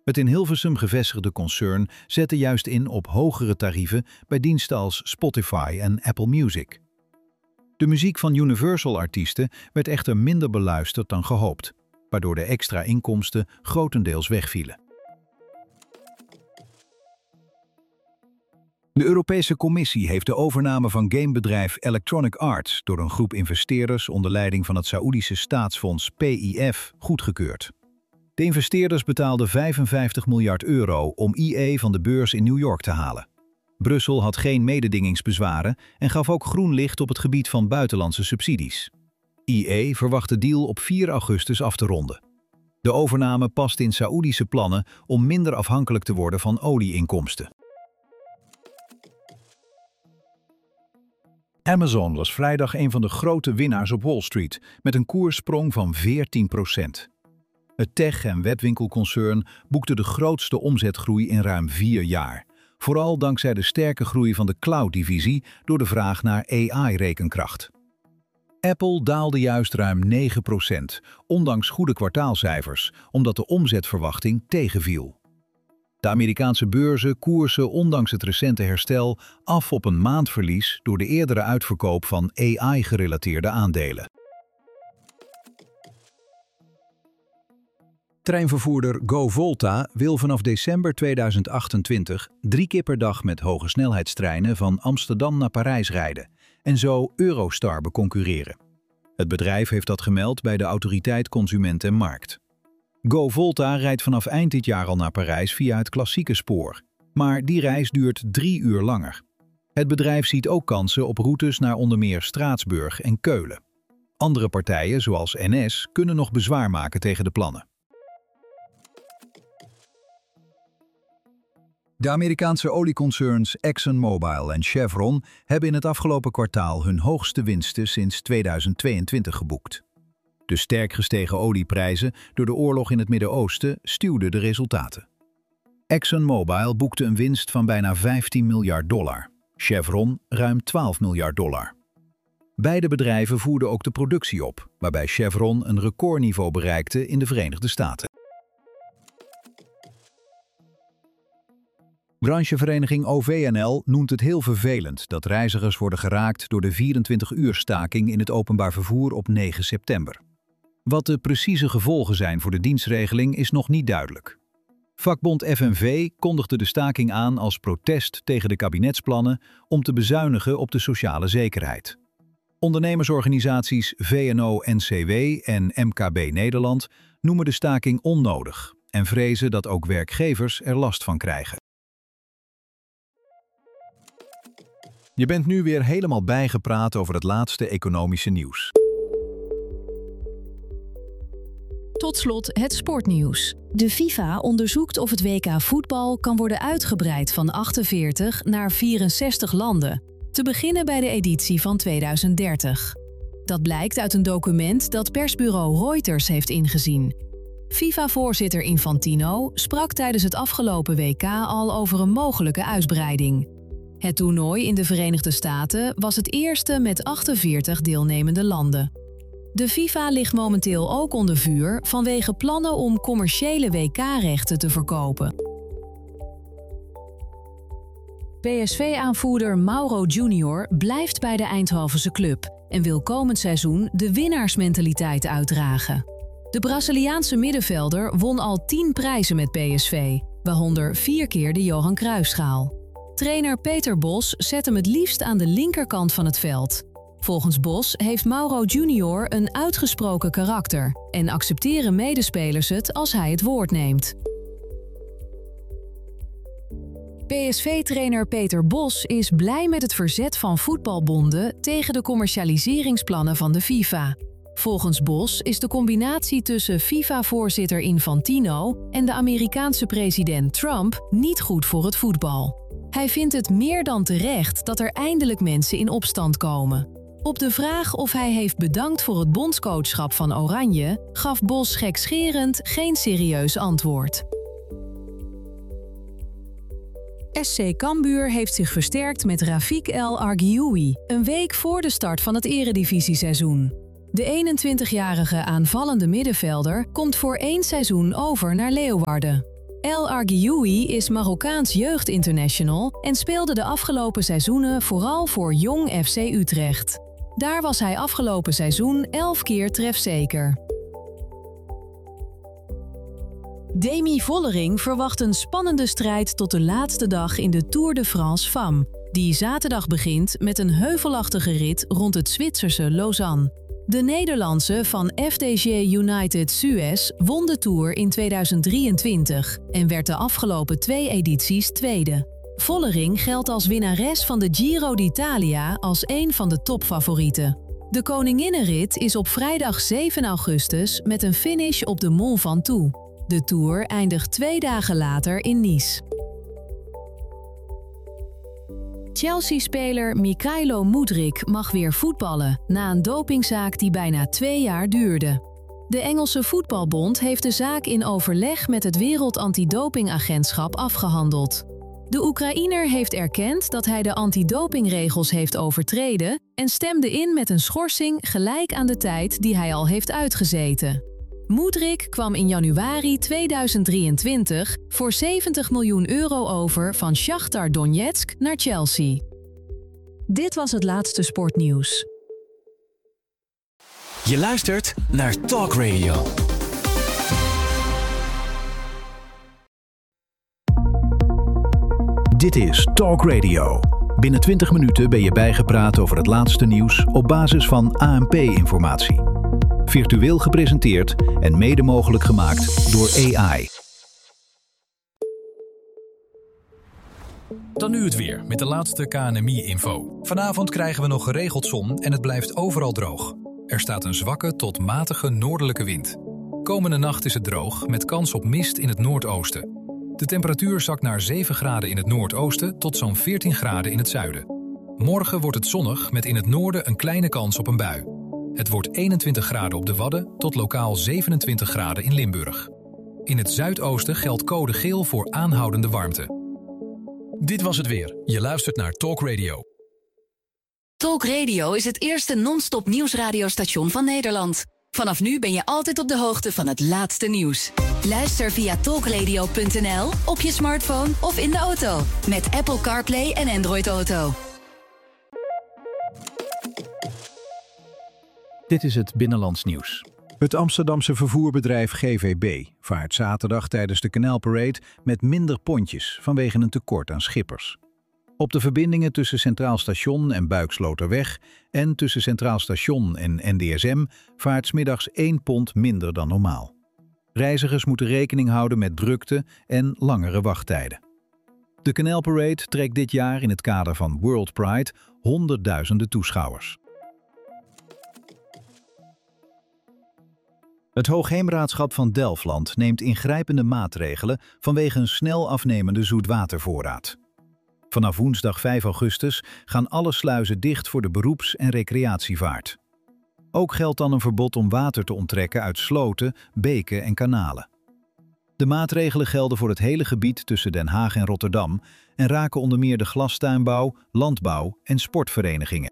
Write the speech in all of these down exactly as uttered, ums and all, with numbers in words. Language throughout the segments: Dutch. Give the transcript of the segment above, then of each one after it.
Het in Hilversum gevestigde concern zette juist in op hogere tarieven bij diensten als Spotify en Apple Music. De muziek van Universal-artiesten werd echter minder beluisterd dan gehoopt, waardoor de extra inkomsten grotendeels wegvielen. De Europese Commissie heeft de overname van gamebedrijf Electronic Arts door een groep investeerders onder leiding van het Saoedische staatsfonds P I F goedgekeurd. De investeerders betaalden vijfenvijftig miljard euro om I A van de beurs in New York te halen. Brussel had geen mededingingsbezwaren en gaf ook groen licht op het gebied van buitenlandse subsidies. I A verwacht de deal op vier augustus af te ronden. De overname past in Saoedische plannen om minder afhankelijk te worden van olieinkomsten. Amazon was vrijdag een van de grote winnaars op Wall Street met een koerssprong van veertien procent. Het tech- en webwinkelconcern boekte de grootste omzetgroei in ruim vier jaar. Vooral dankzij de sterke groei van de cloud-divisie door de vraag naar A I-rekenkracht. Apple daalde juist ruim negen procent, ondanks goede kwartaalcijfers, omdat de omzetverwachting tegenviel. De Amerikaanse beurzen koersen ondanks het recente herstel af op een maandverlies door de eerdere uitverkoop van A I-gerelateerde aandelen. Treinvervoerder GoVolta wil vanaf december tweeduizend achtentwintig drie keer per dag met hogesnelheidstreinen van Amsterdam naar Parijs rijden en zo Eurostar beconcurreren. Het bedrijf heeft dat gemeld bij de Autoriteit Consument en Markt. GoVolta rijdt vanaf eind dit jaar al naar Parijs via het klassieke spoor, maar die reis duurt drie uur langer. Het bedrijf ziet ook kansen op routes naar onder meer Straatsburg en Keulen. Andere partijen, zoals N S, kunnen nog bezwaar maken tegen de plannen. De Amerikaanse olieconcerns ExxonMobil en Chevron hebben in het afgelopen kwartaal hun hoogste winsten sinds tweeduizend tweeëntwintig geboekt. De sterk gestegen olieprijzen door de oorlog in het Midden-Oosten stuwden de resultaten. ExxonMobil boekte een winst van bijna vijftien miljard dollar, Chevron ruim twaalf miljard dollar. Beide bedrijven voerden ook de productie op, waarbij Chevron een recordniveau bereikte in de Verenigde Staten. Branchevereniging O V N L noemt het heel vervelend dat reizigers worden geraakt door de vierentwintig uur staking in het openbaar vervoer op negen september. Wat de precieze gevolgen zijn voor de dienstregeling is nog niet duidelijk. Vakbond F N V kondigde de staking aan als protest tegen de kabinetsplannen om te bezuinigen op de sociale zekerheid. Ondernemersorganisaties V N O N C W en M K B Nederland noemen de staking onnodig en vrezen dat ook werkgevers er last van krijgen. Je bent nu weer helemaal bijgepraat over het laatste economische nieuws. Tot slot het sportnieuws. De FIFA onderzoekt of het W K voetbal kan worden uitgebreid van achtenveertig naar vierenzestig landen, te beginnen bij de editie van tweeduizend dertig. Dat blijkt uit een document dat persbureau Reuters heeft ingezien. FIFA-voorzitter Infantino sprak tijdens het afgelopen W K al over een mogelijke uitbreiding. Het toernooi in de Verenigde Staten was het eerste met achtenveertig deelnemende landen. De FIFA ligt momenteel ook onder vuur vanwege plannen om commerciële W K-rechten te verkopen. P S V-aanvoerder Mauro Junior blijft bij de Eindhovense club en wil komend seizoen de winnaarsmentaliteit uitdragen. De Braziliaanse middenvelder won al tien prijzen met P S V, waaronder vier keer de Johan Cruijffschaal. Trainer Peter Bos zet hem het liefst aan de linkerkant van het veld. Volgens Bos heeft Mauro Junior een uitgesproken karakter en accepteren medespelers het als hij het woord neemt. P S V-trainer Peter Bos is blij met het verzet van voetbalbonden tegen de commercialiseringsplannen van de FIFA. Volgens Bos is de combinatie tussen FIFA-voorzitter Infantino en de Amerikaanse president Trump niet goed voor het voetbal. Hij vindt het meer dan terecht dat er eindelijk mensen in opstand komen. Op de vraag of hij heeft bedankt voor het bondscoachschap van Oranje, gaf Bos gekscherend geen serieus antwoord. S C Cambuur heeft zich versterkt met Rafik El Argioui, een week voor de start van het eredivisieseizoen. De eenentwintigjarige aanvallende middenvelder komt voor één seizoen over naar Leeuwarden. El Argioui is Marokkaans jeugdinternational en speelde de afgelopen seizoenen vooral voor Jong F C Utrecht. Daar was hij afgelopen seizoen elf keer trefzeker. Demi Vollering verwacht een spannende strijd tot de laatste dag in de Tour de France Femmes, die zaterdag begint met een heuvelachtige rit rond het Zwitserse Lausanne. De Nederlandse van F D J United Suez won de Tour in tweeduizend drieëntwintig en werd de afgelopen twee edities tweede. Vollering geldt als winnares van de Giro d'Italia als een van de topfavorieten. De Koninginnenrit is op vrijdag zeven augustus met een finish op de Mont Ventoux. De Tour eindigt twee dagen later in Nice. Chelsea-speler Mykhailo Mudryk mag weer voetballen na een dopingzaak die bijna twee jaar duurde. De Engelse Voetbalbond heeft de zaak in overleg met het Wereld Antidopingagentschap afgehandeld. De Oekraïner heeft erkend dat hij de antidopingregels heeft overtreden en stemde in met een schorsing gelijk aan de tijd die hij al heeft uitgezeten. Mudryk kwam in januari tweeduizend drieëntwintig voor zeventig miljoen euro over van Shakhtar Donetsk naar Chelsea. Dit was het laatste sportnieuws. Je luistert naar Talk Radio. Dit is Talk Radio. Binnen twintig minuten ben je bijgepraat over het laatste nieuws op basis van A N P-informatie. Virtueel gepresenteerd en mede mogelijk gemaakt door A I. Dan nu het weer met de laatste K N M I-info. Vanavond krijgen we nog geregeld zon en het blijft overal droog. Er staat een zwakke tot matige noordelijke wind. Komende nacht is het droog met kans op mist in het noordoosten. De temperatuur zakt naar zeven graden in het noordoosten tot zo'n veertien graden in het zuiden. Morgen wordt het zonnig met in het noorden een kleine kans op een bui. Het wordt eenentwintig graden op de Wadden tot lokaal zevenentwintig graden in Limburg. In het zuidoosten geldt code geel voor aanhoudende warmte. Dit was het weer. Je luistert naar Talk Radio. Talk Radio is het eerste non-stop nieuwsradiostation van Nederland. Vanaf nu ben je altijd op de hoogte van het laatste nieuws. Luister via talkradio punt n l, op je smartphone of in de auto. Met Apple CarPlay en Android Auto. Dit is het Binnenlands nieuws. Het Amsterdamse vervoerbedrijf G V B vaart zaterdag tijdens de Kanaalparade met minder pontjes vanwege een tekort aan schippers. Op de verbindingen tussen Centraal Station en Buiksloterweg en tussen Centraal Station en N D S M vaart 's middags één pont minder dan normaal. Reizigers moeten rekening houden met drukte en langere wachttijden. De Kanaalparade trekt dit jaar in het kader van World Pride honderdduizenden toeschouwers. Het Hoogheemraadschap van Delfland neemt ingrijpende maatregelen vanwege een snel afnemende zoetwatervoorraad. Vanaf woensdag vijf augustus gaan alle sluizen dicht voor de beroeps- en recreatievaart. Ook geldt dan een verbod om water te onttrekken uit sloten, beken en kanalen. De maatregelen gelden voor het hele gebied tussen Den Haag en Rotterdam en raken onder meer de glastuinbouw, landbouw en sportverenigingen.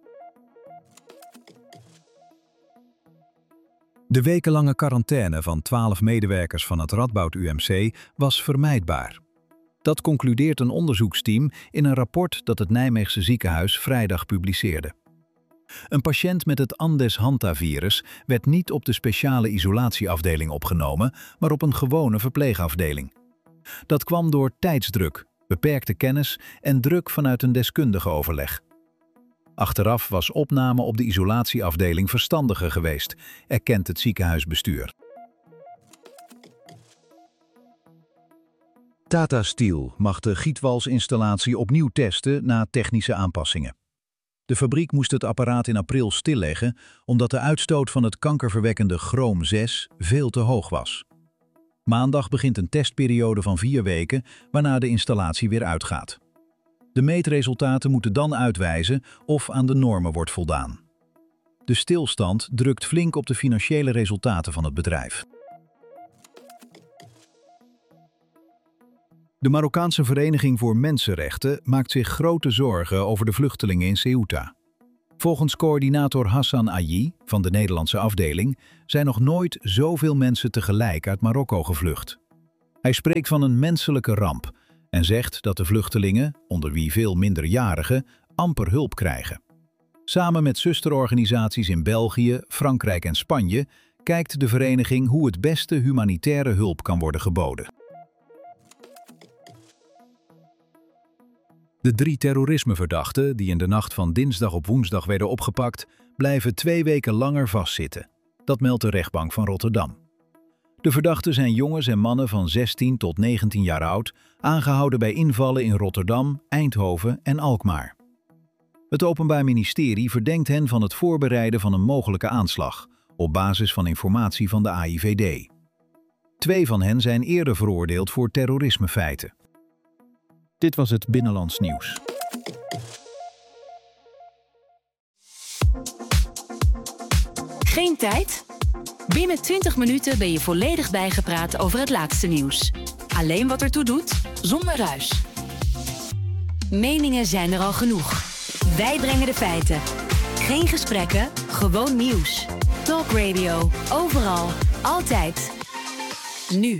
De wekenlange quarantaine van twaalf medewerkers van het Radboud U M C was vermijdbaar. Dat concludeert een onderzoeksteam in een rapport dat het Nijmeegse ziekenhuis vrijdag publiceerde. Een patiënt met het Andes-Hantavirus werd niet op de speciale isolatieafdeling opgenomen, maar op een gewone verpleegafdeling. Dat kwam door tijdsdruk, beperkte kennis en druk vanuit een deskundige overleg. Achteraf was opname op de isolatieafdeling verstandiger geweest, erkent het ziekenhuisbestuur. Tata Steel mag de gietwalsinstallatie opnieuw testen na technische aanpassingen. De fabriek moest het apparaat in april stilleggen omdat de uitstoot van het kankerverwekkende chroom zes veel te hoog was. Maandag begint een testperiode van vier weken waarna de installatie weer uitgaat. De meetresultaten moeten dan uitwijzen of aan de normen wordt voldaan. De stilstand drukt flink op de financiële resultaten van het bedrijf. De Marokkaanse Vereniging voor Mensenrechten maakt zich grote zorgen over de vluchtelingen in Ceuta. Volgens coördinator Hassan Ayi van de Nederlandse afdeling zijn nog nooit zoveel mensen tegelijk uit Marokko gevlucht. Hij spreekt van een menselijke ramp en zegt dat de vluchtelingen, onder wie veel minderjarigen, amper hulp krijgen. Samen met zusterorganisaties in België, Frankrijk en Spanje kijkt de vereniging hoe het beste humanitaire hulp kan worden geboden. De drie terrorismeverdachten die in de nacht van dinsdag op woensdag werden opgepakt, blijven twee weken langer vastzitten. Dat meldt de rechtbank van Rotterdam. De verdachten zijn jongens en mannen van zestien tot negentien jaar oud, aangehouden bij invallen in Rotterdam, Eindhoven en Alkmaar. Het Openbaar Ministerie verdenkt hen van het voorbereiden van een mogelijke aanslag, op basis van informatie van de A I V D. Twee van hen zijn eerder veroordeeld voor terrorismefeiten. Dit was het Binnenlands Nieuws. Geen tijd? Binnen twintig minuten ben je volledig bijgepraat over het laatste nieuws. Alleen wat ertoe doet, zonder ruis. Meningen zijn er al genoeg. Wij brengen de feiten. Geen gesprekken, gewoon nieuws. Talk Radio, overal, altijd. Nu.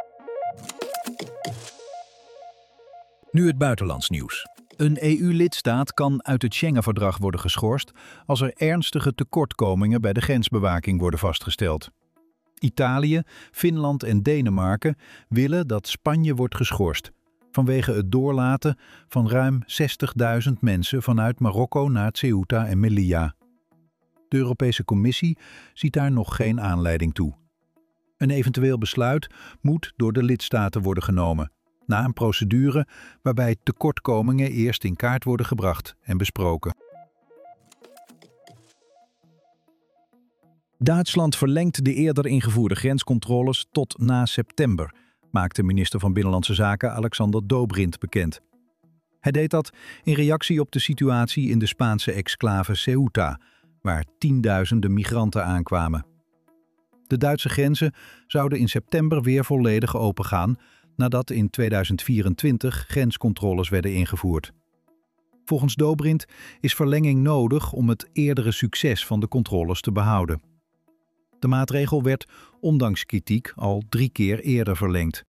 Nu het buitenlands nieuws. Een E U-lidstaat kan uit het Schengen-verdrag worden geschorst als er ernstige tekortkomingen bij de grensbewaking worden vastgesteld. Italië, Finland en Denemarken willen dat Spanje wordt geschorst vanwege het doorlaten van ruim zestigduizend mensen vanuit Marokko naar Ceuta en Melilla. De Europese Commissie ziet daar nog geen aanleiding toe. Een eventueel besluit moet door de lidstaten worden genomen, na een procedure waarbij tekortkomingen eerst in kaart worden gebracht en besproken. Duitsland verlengt de eerder ingevoerde grenscontroles tot na september, maakte minister van Binnenlandse Zaken Alexander Dobrindt bekend. Hij deed dat in reactie op de situatie in de Spaanse exclave Ceuta, waar tienduizenden migranten aankwamen. De Duitse grenzen zouden in september weer volledig opengaan, nadat in tweeduizend vierentwintig grenscontroles werden ingevoerd. Volgens Dobrindt is verlenging nodig om het eerdere succes van de controles te behouden. De maatregel werd, ondanks kritiek, al drie keer eerder verlengd.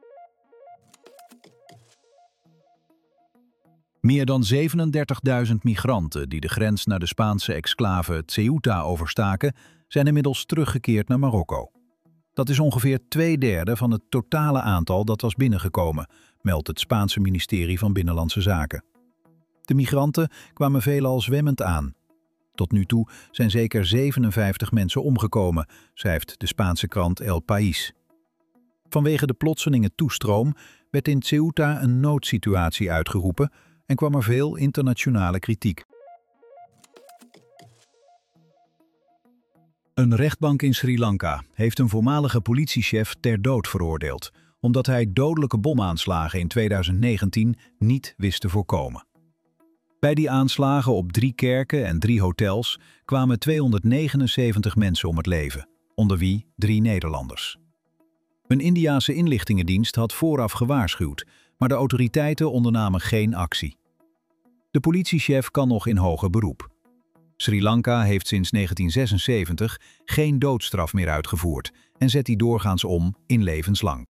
Meer dan zevenendertigduizend migranten die de grens naar de Spaanse exclave Ceuta overstaken, zijn inmiddels teruggekeerd naar Marokko. Dat is ongeveer twee derde van het totale aantal dat was binnengekomen, meldt het Spaanse ministerie van Binnenlandse Zaken. De migranten kwamen veelal zwemmend aan. Tot nu toe zijn zeker zevenenvijftig mensen omgekomen, schrijft de Spaanse krant El País. Vanwege de plotselinge toestroom werd in Ceuta een noodsituatie uitgeroepen en kwam er veel internationale kritiek. Een rechtbank in Sri Lanka heeft een voormalige politiechef ter dood veroordeeld, omdat hij dodelijke bomaanslagen in tweeduizend negentien niet wist te voorkomen. Bij die aanslagen op drie kerken en drie hotels kwamen tweehonderdnegenenzeventig mensen om het leven, onder wie drie Nederlanders. Een Indiase inlichtingendienst had vooraf gewaarschuwd, maar de autoriteiten ondernamen geen actie. De politiechef kan nog in hoger beroep. Sri Lanka heeft sinds negentien zesenzeventig geen doodstraf meer uitgevoerd en zet die doorgaans om in levenslang.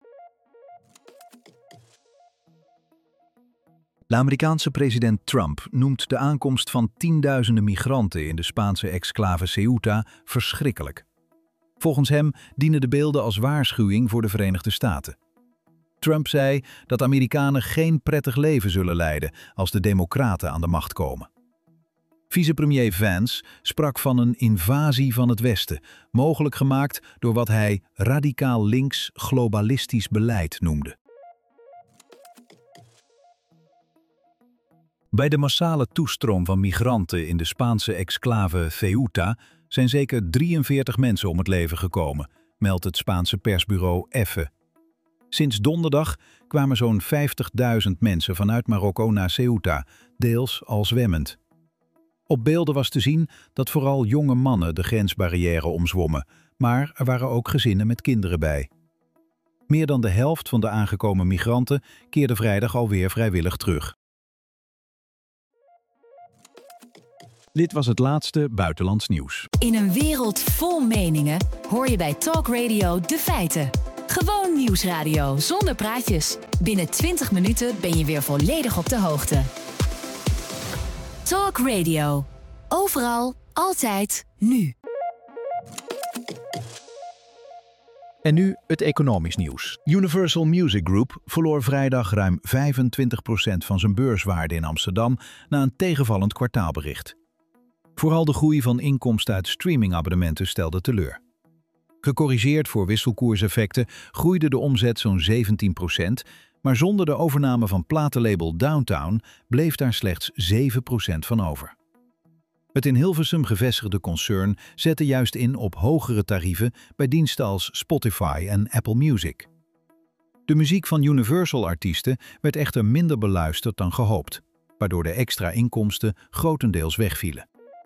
De Amerikaanse president Trump noemt de aankomst van tienduizenden migranten in de Spaanse exclave Ceuta verschrikkelijk. Volgens hem dienen de beelden als waarschuwing voor de Verenigde Staten. Trump zei dat Amerikanen geen prettig leven zullen leiden als de Democraten aan de macht komen. Vicepremier Vance sprak van een invasie van het Westen, mogelijk gemaakt door wat hij radicaal links globalistisch beleid noemde. Bij de massale toestroom van migranten in de Spaanse exclave Ceuta zijn zeker drieënveertig mensen om het leven gekomen, meldt het Spaanse persbureau EFE. Sinds donderdag kwamen zo'n vijftigduizend mensen vanuit Marokko naar Ceuta, deels al zwemmend. Op beelden was te zien dat vooral jonge mannen de grensbarrière omzwommen, maar er waren ook gezinnen met kinderen bij. Meer dan de helft van de aangekomen migranten keerde vrijdag alweer vrijwillig terug. Dit was het laatste buitenlands nieuws. In een wereld vol meningen hoor je bij Talk Radio de feiten. Gewoon nieuwsradio zonder praatjes. Binnen twintig minuten ben je weer volledig op de hoogte. Talk Radio. Overal, altijd, nu. En nu het economisch nieuws. Universal Music Group verloor vrijdag ruim vijfentwintig procent van zijn beurswaarde in Amsterdam na een tegenvallend kwartaalbericht. Vooral de groei van inkomsten uit streamingabonnementen stelde teleur. Gecorrigeerd voor wisselkoerseffecten groeide de omzet zo'n zeventien procent, maar zonder de overname van platenlabel Downtown bleef daar slechts zeven procent van over. Het in Hilversum gevestigde concern zette juist in op hogere tarieven bij diensten als Spotify en Apple Music. De muziek van Universal-artiesten werd echter minder beluisterd dan gehoopt, waardoor de extra inkomsten grotendeels wegvielen.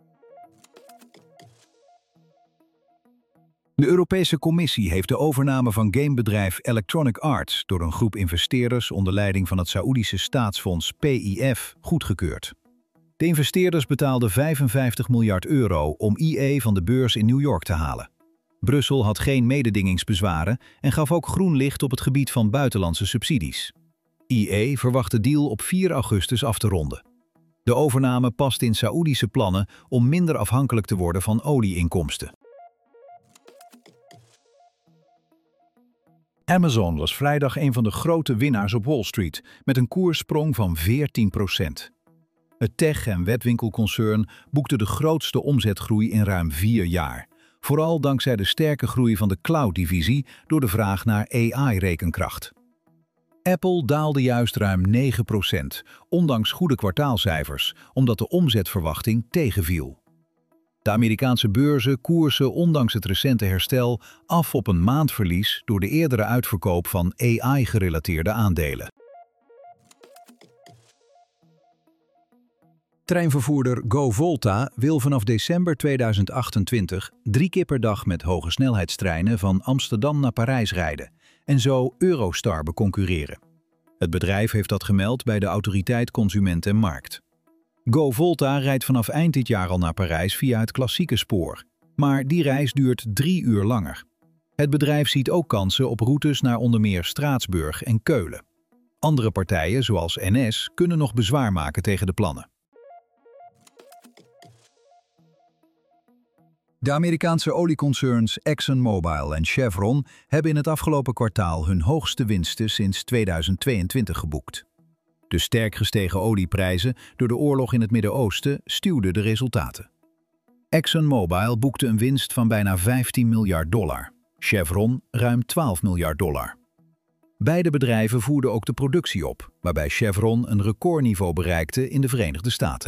De Europese Commissie heeft de overname van gamebedrijf Electronic Arts door een groep investeerders onder leiding van het Saoedische staatsfonds P I F goedgekeurd. De investeerders betaalden vijfenvijftig miljard euro om I E van de beurs in New York te halen. Brussel had geen mededingingsbezwaren en gaf ook groen licht op het gebied van buitenlandse subsidies. I E verwacht de deal op vier augustus af te ronden. De overname past in Saoedische plannen om minder afhankelijk te worden van olieinkomsten. Amazon was vrijdag een van de grote winnaars op Wall Street met een koerssprong van veertien procent. Het tech- en webwinkelconcern boekte de grootste omzetgroei in ruim vier jaar. Vooral dankzij de sterke groei van de cloud-divisie door de vraag naar A I-rekenkracht. Apple daalde juist ruim negen procent, ondanks goede kwartaalcijfers, omdat de omzetverwachting tegenviel. De Amerikaanse beurzen koersen ondanks het recente herstel af op een maandverlies door de eerdere uitverkoop van A I-gerelateerde aandelen. Treinvervoerder GoVolta wil vanaf december tweeduizend achtentwintig drie keer per dag met hoge snelheidstreinen van Amsterdam naar Parijs rijden en zo Eurostar beconcurreren. Het bedrijf heeft dat gemeld bij de Autoriteit Consument en Markt. GoVolta rijdt vanaf eind dit jaar al naar Parijs via het klassieke spoor, maar die reis duurt drie uur langer. Het bedrijf ziet ook kansen op routes naar onder meer Straatsburg en Keulen. Andere partijen, zoals N S, kunnen nog bezwaar maken tegen de plannen. De Amerikaanse olieconcerns ExxonMobil en Chevron hebben in het afgelopen kwartaal hun hoogste winsten sinds tweeduizend tweeëntwintig geboekt. De sterk gestegen olieprijzen door de oorlog in het Midden-Oosten stuwden de resultaten. ExxonMobil boekte een winst van bijna vijftien miljard dollar, Chevron ruim twaalf miljard dollar. Beide bedrijven voerden ook de productie op, waarbij Chevron een recordniveau bereikte in de Verenigde Staten.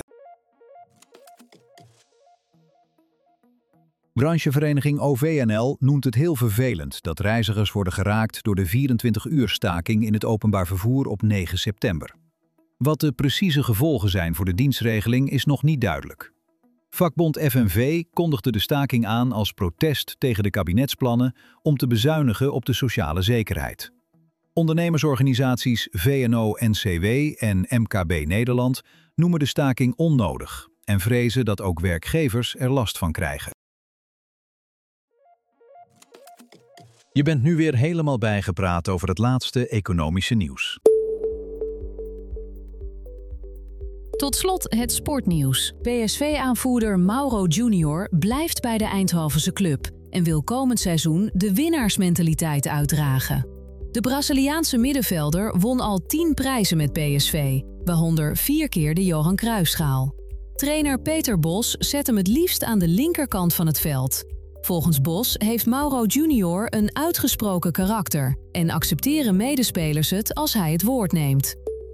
Branchevereniging O V N L noemt het heel vervelend dat reizigers worden geraakt door de vierentwintig uur staking in het openbaar vervoer op negen september. Wat de precieze gevolgen zijn voor de dienstregeling is nog niet duidelijk. Vakbond F N V kondigde de staking aan als protest tegen de kabinetsplannen om te bezuinigen op de sociale zekerheid. Ondernemersorganisaties V N O N C W en M K B Nederland noemen de staking onnodig en vrezen dat ook werkgevers er last van krijgen. Je bent nu weer helemaal bijgepraat over het laatste economische nieuws. Tot slot het sportnieuws. P S V-aanvoerder Mauro Junior blijft bij de Eindhovense club en wil komend seizoen de winnaarsmentaliteit uitdragen. De Braziliaanse middenvelder won al tien prijzen met P S V, waaronder vier keer de Johan Cruijffschaal. Trainer Peter Bos zet hem het liefst aan de linkerkant van het veld. Volgens Bos heeft Mauro Junior een uitgesproken karakter en accepteren medespelers het als hij het woord neemt.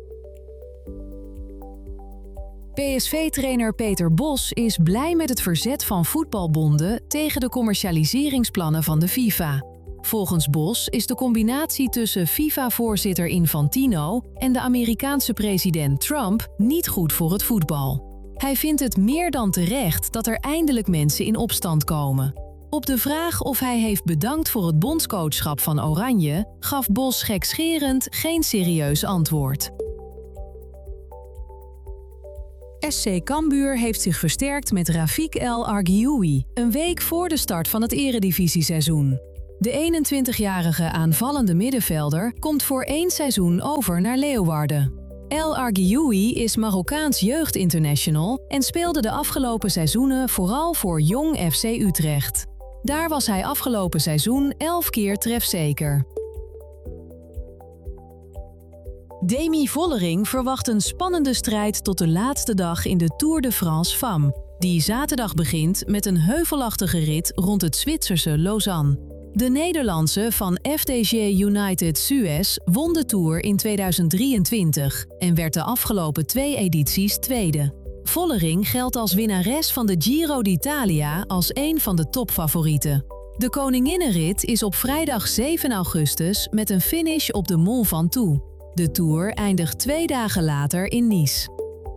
P S V-trainer Peter Bos is blij met het verzet van voetbalbonden tegen de commercialiseringsplannen van de FIFA. Volgens Bos is de combinatie tussen FIFA-voorzitter Infantino en de Amerikaanse president Trump niet goed voor het voetbal. Hij vindt het meer dan terecht dat er eindelijk mensen in opstand komen. Op de vraag of hij heeft bedankt voor het bondscoachschap van Oranje, gaf Bos gekscherend geen serieus antwoord. S C Cambuur heeft zich versterkt met Rafik El Argioui, een week voor de start van het eredivisieseizoen. De eenentwintigjarige aanvallende middenvelder komt voor één seizoen over naar Leeuwarden. El Argioui is Marokkaans jeugdinternational en speelde de afgelopen seizoenen vooral voor Jong F C Utrecht. Daar was hij afgelopen seizoen elf keer trefzeker. Demi Vollering verwacht een spannende strijd tot de laatste dag in de Tour de France Femmes, die zaterdag begint met een heuvelachtige rit rond het Zwitserse Lausanne. De Nederlandse van F D G United Suez won de Tour in tweeduizend drieëntwintig en werd de afgelopen twee edities tweede. Vollering geldt als winnares van de Giro d'Italia als een van de topfavorieten. De Koninginnenrit is op vrijdag zeven augustus met een finish op de Mont Ventoux. De Tour eindigt twee dagen later in Nice.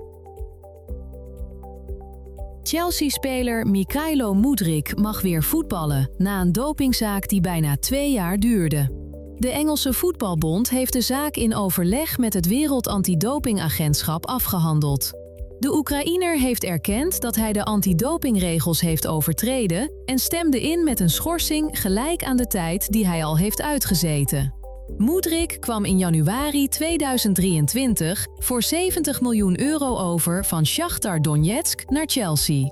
Chelsea-speler Mykhailo Mudryk mag weer voetballen na een dopingzaak die bijna twee jaar duurde. De Engelse Voetbalbond heeft de zaak in overleg met het Wereld Antidopingagentschap afgehandeld. De Oekraïner heeft erkend dat hij de antidopingregels heeft overtreden en stemde in met een schorsing gelijk aan de tijd die hij al heeft uitgezeten. Mudryk kwam in januari tweeduizend drieëntwintig voor zeventig miljoen euro over van Shakhtar Donetsk naar Chelsea.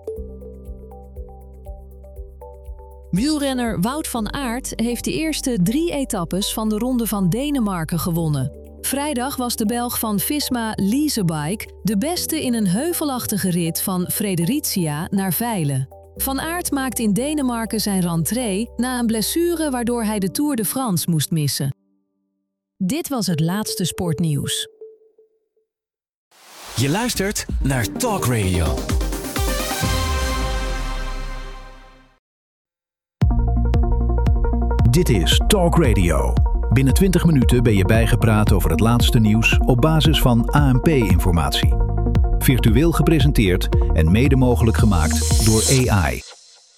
Wielrenner Wout van Aert heeft de eerste drie etappes van de Ronde van Denemarken gewonnen. Vrijdag was de Belg van Visma Leasebike de beste in een heuvelachtige rit van Fredericia naar Veilen. Van Aert maakt in Denemarken zijn rentrée na een blessure waardoor hij de Tour de France moest missen. Dit was het laatste sportnieuws. Je luistert naar Talk Radio. Dit is Talk Radio. Binnen twintig minuten ben je bijgepraat over het laatste nieuws op basis van A N P-informatie. Virtueel gepresenteerd en mede mogelijk gemaakt door A I.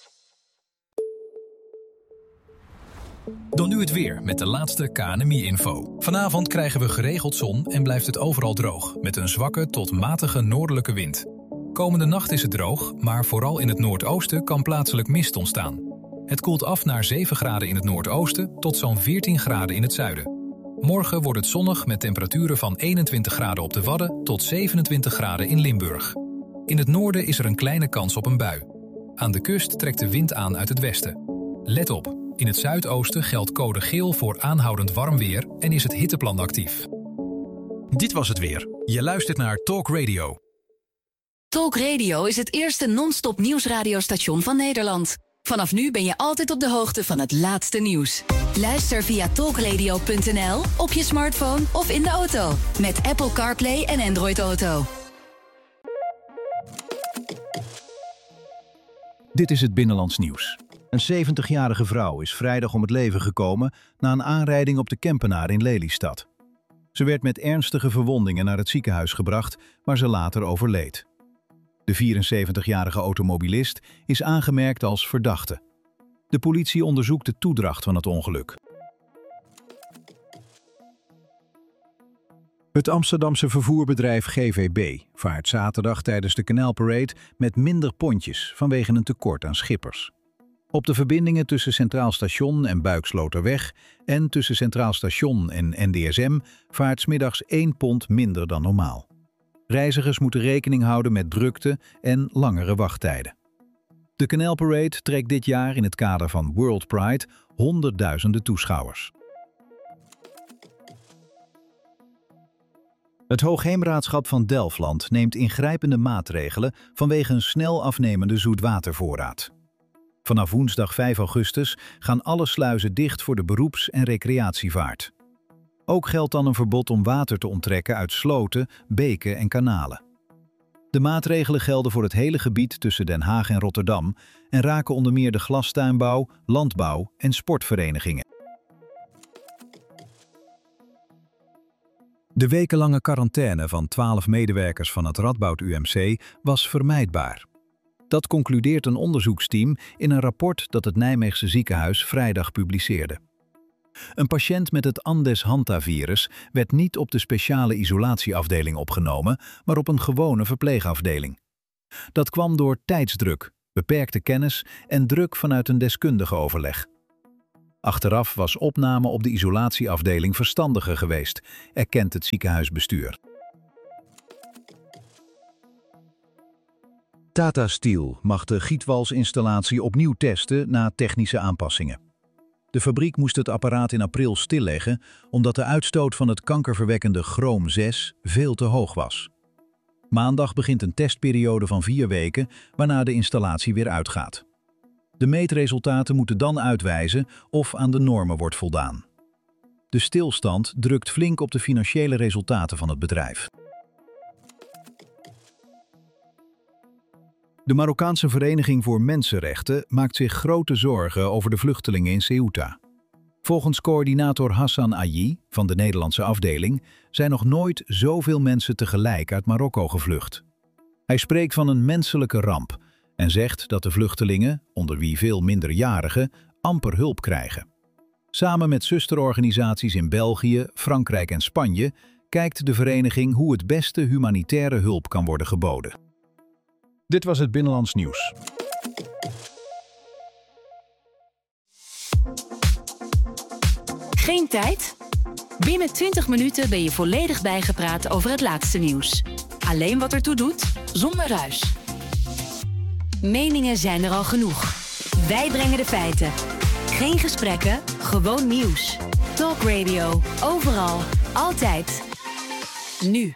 Dan nu het weer met de laatste K N M I-info. Vanavond krijgen we geregeld zon en blijft het overal droog, met een zwakke tot matige noordelijke wind. Komende nacht is het droog, maar vooral in het noordoosten kan plaatselijk mist ontstaan. Het koelt af naar zeven graden in het noordoosten tot zo'n veertien graden in het zuiden. Morgen wordt het zonnig met temperaturen van eenentwintig graden op de Wadden tot zevenentwintig graden in Limburg. In het noorden is er een kleine kans op een bui. Aan de kust trekt de wind aan uit het westen. Let op, in het zuidoosten geldt code geel voor aanhoudend warm weer en is het hitteplan actief. Dit was het weer. Je luistert naar Talk Radio. Talk Radio is het eerste non-stop nieuwsradiostation van Nederland. Vanaf nu ben je altijd op de hoogte van het laatste nieuws. Luister via talkradio punt n l, op je smartphone of in de auto. Met Apple CarPlay en Android Auto. Dit is het Binnenlands Nieuws. Een zeventigjarige vrouw is vrijdag om het leven gekomen na een aanrijding op de Kempenaar in Lelystad. Ze werd met ernstige verwondingen naar het ziekenhuis gebracht, waar ze later overleed. De vierenzeventigjarige automobilist is aangemerkt als verdachte. De politie onderzoekt de toedracht van het ongeluk. Het Amsterdamse vervoerbedrijf G V B vaart zaterdag tijdens de Canalparade met minder pontjes vanwege een tekort aan schippers. Op de verbindingen tussen Centraal Station en Buiksloterweg en tussen Centraal Station en N D S M vaart 's middags één pont minder dan normaal. Reizigers moeten rekening houden met drukte en langere wachttijden. De Canalparade trekt dit jaar in het kader van World Pride honderdduizenden toeschouwers. Het Hoogheemraadschap van Delfland neemt ingrijpende maatregelen vanwege een snel afnemende zoetwatervoorraad. Vanaf woensdag vijf augustus gaan alle sluizen dicht voor de beroeps- en recreatievaart. Ook geldt dan een verbod om water te onttrekken uit sloten, beken en kanalen. De maatregelen gelden voor het hele gebied tussen Den Haag en Rotterdam en raken onder meer de glastuinbouw, landbouw en sportverenigingen. De wekenlange quarantaine van twaalf medewerkers van het Radboud U M C was vermijdbaar. Dat concludeert een onderzoeksteam in een rapport dat het Nijmeegse ziekenhuis vrijdag publiceerde. Een patiënt met het Andes-Hantavirus werd niet op de speciale isolatieafdeling opgenomen, maar op een gewone verpleegafdeling. Dat kwam door tijdsdruk, beperkte kennis en druk vanuit een deskundige overleg. Achteraf was opname op de isolatieafdeling verstandiger geweest, erkent het ziekenhuisbestuur. Tata Steel mag de gietwalsinstallatie opnieuw testen na technische aanpassingen. De fabriek moest het apparaat in april stilleggen omdat de uitstoot van het kankerverwekkende chroom zes veel te hoog was. Maandag begint een testperiode van vier weken waarna de installatie weer uitgaat. De meetresultaten moeten dan uitwijzen of aan de normen wordt voldaan. De stilstand drukt flink op de financiële resultaten van het bedrijf. De Marokkaanse Vereniging voor Mensenrechten maakt zich grote zorgen over de vluchtelingen in Ceuta. Volgens coördinator Hassan Ayi van de Nederlandse afdeling zijn nog nooit zoveel mensen tegelijk uit Marokko gevlucht. Hij spreekt van een menselijke ramp en zegt dat de vluchtelingen, onder wie veel minderjarigen, amper hulp krijgen. Samen met zusterorganisaties in België, Frankrijk en Spanje kijkt de vereniging hoe het beste humanitaire hulp kan worden geboden. Dit was het Binnenlands Nieuws. Geen tijd? Binnen twintig minuten ben je volledig bijgepraat over het laatste nieuws. Alleen wat ertoe doet, zonder ruis. Meningen zijn er al genoeg. Wij brengen de feiten. Geen gesprekken, gewoon nieuws. Talk Radio, overal, altijd. Nu.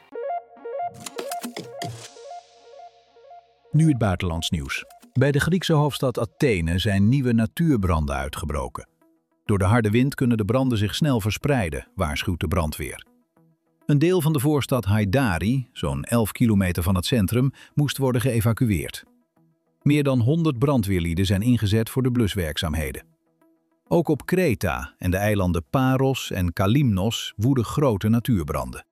Nu het buitenlands nieuws. Bij de Griekse hoofdstad Athene zijn nieuwe natuurbranden uitgebroken. Door de harde wind kunnen de branden zich snel verspreiden, waarschuwt de brandweer. Een deel van de voorstad Haidari, zo'n elf kilometer van het centrum, moest worden geëvacueerd. Meer dan honderd brandweerlieden zijn ingezet voor de bluswerkzaamheden. Ook op Kreta en de eilanden Paros en Kalymnos woeden grote natuurbranden.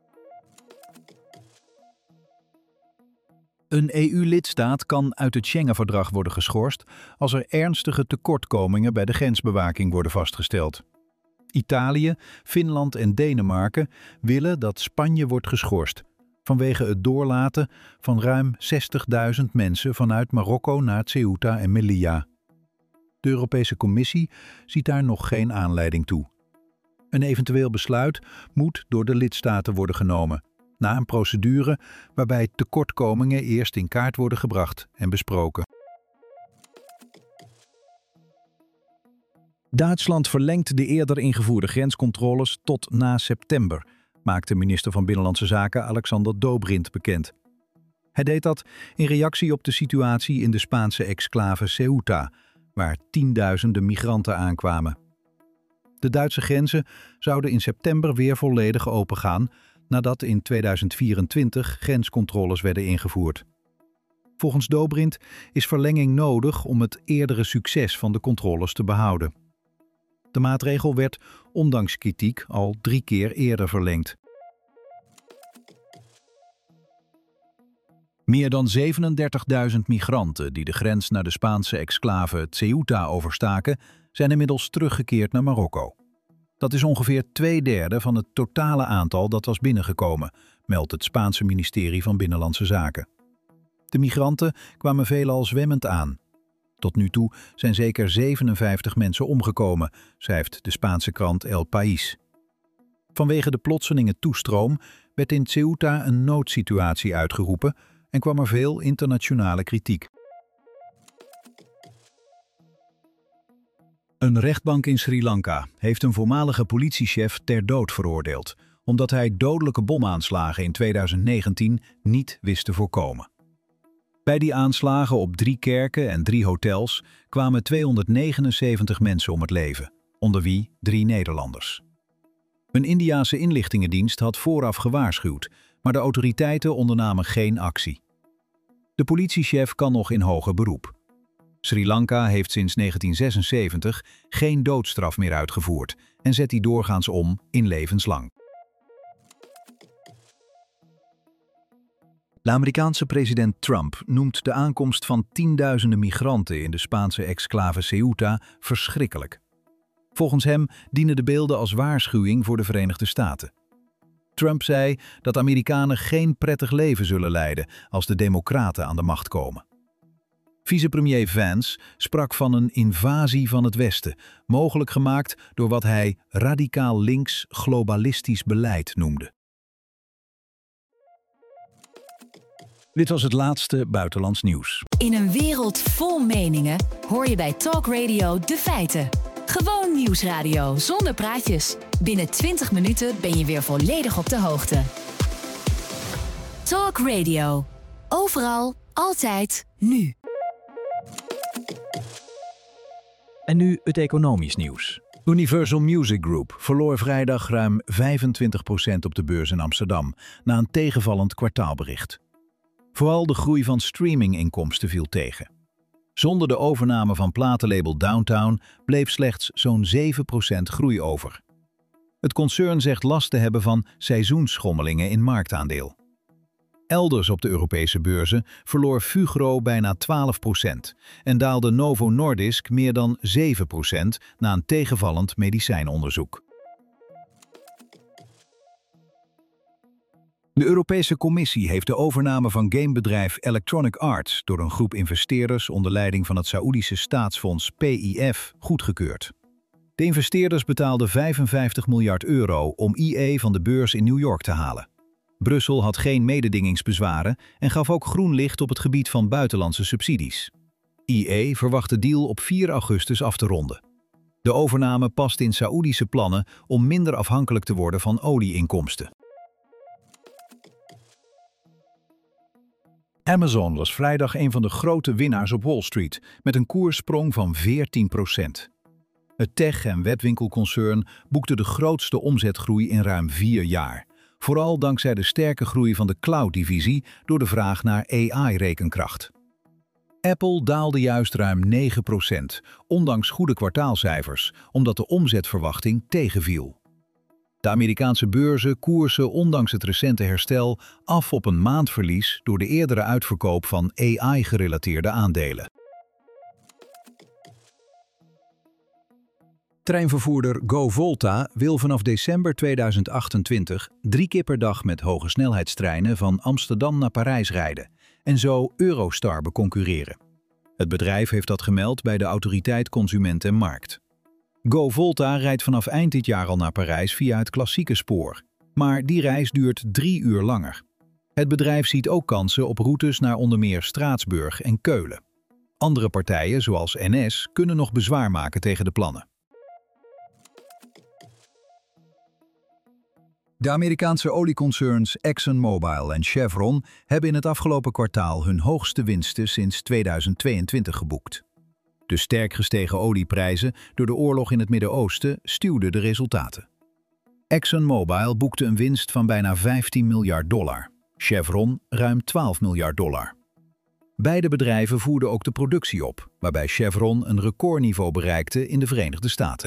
Een E U-lidstaat kan uit het Schengen-verdrag worden geschorst als er ernstige tekortkomingen bij de grensbewaking worden vastgesteld. Italië, Finland en Denemarken willen dat Spanje wordt geschorst vanwege het doorlaten van ruim zestigduizend mensen vanuit Marokko naar Ceuta en Melilla. De Europese Commissie ziet daar nog geen aanleiding toe. Een eventueel besluit moet door de lidstaten worden genomen, na een procedure waarbij tekortkomingen eerst in kaart worden gebracht en besproken. Duitsland verlengt de eerder ingevoerde grenscontroles tot na september, maakte minister van Binnenlandse Zaken Alexander Dobrindt bekend. Hij deed dat in reactie op de situatie in de Spaanse exclave Ceuta, waar tienduizenden migranten aankwamen. De Duitse grenzen zouden in september weer volledig opengaan, nadat in tweeduizend vierentwintig grenscontroles werden ingevoerd. Volgens Dobrindt is verlenging nodig om het eerdere succes van de controles te behouden. De maatregel werd, ondanks kritiek, al drie keer eerder verlengd. Meer dan zevenendertigduizend migranten die de grens naar de Spaanse exclave Ceuta overstaken, zijn inmiddels teruggekeerd naar Marokko. Dat is ongeveer twee derde van het totale aantal dat was binnengekomen, meldt het Spaanse ministerie van Binnenlandse Zaken. De migranten kwamen veelal zwemmend aan. Tot nu toe zijn zeker zevenenvijftig mensen omgekomen, schrijft de Spaanse krant El País. Vanwege de plotselinge toestroom werd in Ceuta een noodsituatie uitgeroepen en kwam er veel internationale kritiek. Een rechtbank in Sri Lanka heeft een voormalige politiechef ter dood veroordeeld, omdat hij dodelijke bomaanslagen in tweeduizend negentien niet wist te voorkomen. Bij die aanslagen op drie kerken en drie hotels kwamen tweehonderdnegenenzeventig mensen om het leven, onder wie drie Nederlanders. Een Indiase inlichtingendienst had vooraf gewaarschuwd, maar de autoriteiten ondernamen geen actie. De politiechef kan nog in hoger beroep. Sri Lanka heeft sinds negentien zesenzeventig geen doodstraf meer uitgevoerd en zet die doorgaans om in levenslang. De Amerikaanse president Trump noemt de aankomst van tienduizenden migranten in de Spaanse exclave Ceuta verschrikkelijk. Volgens hem dienen de beelden als waarschuwing voor de Verenigde Staten. Trump zei dat Amerikanen geen prettig leven zullen leiden als de Democraten aan de macht komen. Vicepremier Vance sprak van een invasie van het Westen, mogelijk gemaakt door wat hij radicaal links globalistisch beleid noemde. Dit was het laatste buitenlands nieuws. In een wereld vol meningen hoor je bij Talk Radio de feiten. Gewoon nieuwsradio zonder praatjes. Binnen twintig minuten ben je weer volledig op de hoogte. Talk Radio. Overal, altijd, nu. En nu het economisch nieuws. Universal Music Group verloor vrijdag ruim vijfentwintig procent op de beurs in Amsterdam na een tegenvallend kwartaalbericht. Vooral de groei van streaminginkomsten viel tegen. Zonder de overname van platenlabel Downtown bleef slechts zo'n zeven procent groei over. Het concern zegt last te hebben van seizoensschommelingen in marktaandeel. Elders op de Europese beurzen verloor Fugro bijna twaalf procent en daalde Novo Nordisk meer dan zeven procent na een tegenvallend medicijnonderzoek. De Europese Commissie heeft de overname van gamebedrijf Electronic Arts door een groep investeerders onder leiding van het Saoedische staatsfonds P I F goedgekeurd. De investeerders betaalden vijfenvijftig miljard euro om I E van de beurs in New York te halen. Brussel had geen mededingingsbezwaren en gaf ook groen licht op het gebied van buitenlandse subsidies. I E verwacht de deal op vier augustus af te ronden. De overname past in Saoedische plannen om minder afhankelijk te worden van olieinkomsten. Amazon was vrijdag een van de grote winnaars op Wall Street met een koerssprong van veertien procent. Het tech- en webwinkelconcern boekte de grootste omzetgroei in ruim vier jaar. Vooral dankzij de sterke groei van de cloud-divisie door de vraag naar A I-rekenkracht. Apple daalde juist ruim negen procent, ondanks goede kwartaalcijfers, omdat de omzetverwachting tegenviel. De Amerikaanse beurzen koersen ondanks het recente herstel af op een maandverlies door de eerdere uitverkoop van A I-gerelateerde aandelen. Treinvervoerder GoVolta wil vanaf december tweeduizend achtentwintig drie keer per dag met hoge snelheidstreinen van Amsterdam naar Parijs rijden en zo Eurostar beconcurreren. Het bedrijf heeft dat gemeld bij de Autoriteit Consument en Markt. GoVolta rijdt vanaf eind dit jaar al naar Parijs via het klassieke spoor, maar die reis duurt drie uur langer. Het bedrijf ziet ook kansen op routes naar onder meer Straatsburg en Keulen. Andere partijen, zoals N S, kunnen nog bezwaar maken tegen de plannen. De Amerikaanse olieconcerns ExxonMobil en Chevron hebben in het afgelopen kwartaal hun hoogste winsten sinds tweeduizend tweeëntwintig geboekt. De sterk gestegen olieprijzen door de oorlog in het Midden-Oosten stuwden de resultaten. ExxonMobil boekte een winst van bijna vijftien miljard dollar, Chevron ruim twaalf miljard dollar. Beide bedrijven voerden ook de productie op, waarbij Chevron een recordniveau bereikte in de Verenigde Staten.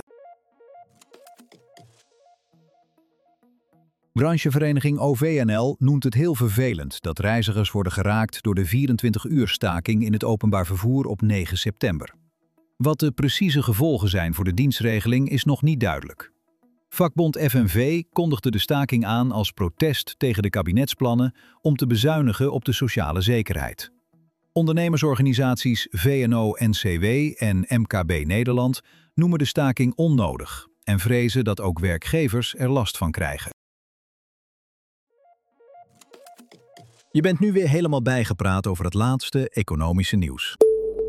Branchevereniging O V N L noemt het heel vervelend dat reizigers worden geraakt door de vierentwintig uur staking in het openbaar vervoer op negen september. Wat de precieze gevolgen zijn voor de dienstregeling is nog niet duidelijk. Vakbond F N V kondigde de staking aan als protest tegen de kabinetsplannen om te bezuinigen op de sociale zekerheid. Ondernemersorganisaties V N O N C W en M K B Nederland noemen de staking onnodig en vrezen dat ook werkgevers er last van krijgen. Je bent nu weer helemaal bijgepraat over het laatste economische nieuws.